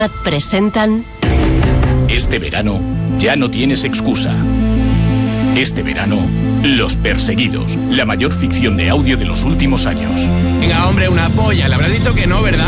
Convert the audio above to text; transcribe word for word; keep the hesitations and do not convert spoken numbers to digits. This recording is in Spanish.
Presentan... Este verano ya no tienes excusa. Este verano, Los Perseguidos, la mayor ficción de audio de los últimos años. Venga, hombre, una polla. Le habrás dicho que no, ¿verdad?